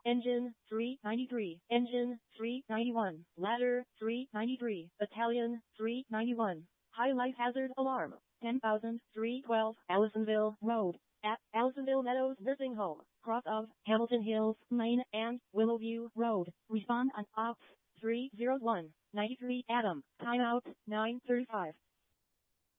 Engine 393. Engine 391. Ladder 393. Battalion 391. High life hazard alarm. 10,312 Allisonville Road. At Allisonville Meadows Nursing Home. Cross of Hamilton Hills, Maine and Willowview Road. Respond on Ops 301. 93 Adam. Timeout 9:35.